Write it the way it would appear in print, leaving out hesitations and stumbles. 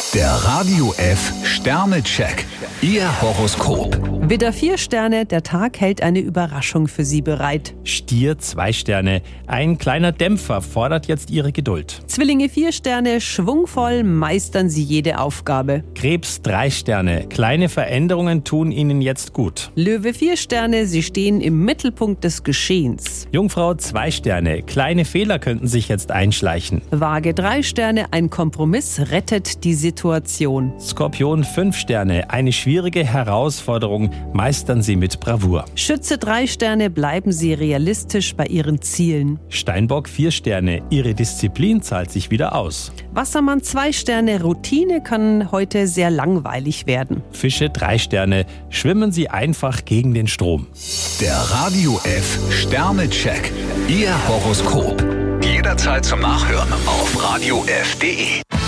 Der Radio F Sternecheck. Ihr Horoskop. Widder 4 Sterne, der Tag hält eine Überraschung für Sie bereit. Stier 2 Sterne. Ein kleiner Dämpfer fordert jetzt Ihre Geduld. Zwillinge 4 Sterne, schwungvoll meistern Sie jede Aufgabe. Krebs 3 Sterne. Kleine Veränderungen tun Ihnen jetzt gut. Löwe 4 Sterne, Sie stehen im Mittelpunkt des Geschehens. Jungfrau 2 Sterne. Kleine Fehler könnten sich jetzt einschleichen. Waage 3 Sterne, ein Kompromiss rettet die Situation. Skorpion 5 Sterne. Eine schwierige Herausforderung meistern Sie mit Bravour. Schütze 3 Sterne, bleiben Sie realistisch bei Ihren Zielen. Steinbock 4 Sterne. Ihre Disziplin zahlt sich wieder aus. Wassermann 2 Sterne, Routine kann heute sehr langweilig werden. Fische 3 Sterne. Schwimmen Sie einfach gegen den Strom. Der Radio F Sternecheck. Ihr Horoskop. Jederzeit zum Nachhören auf radiof.de.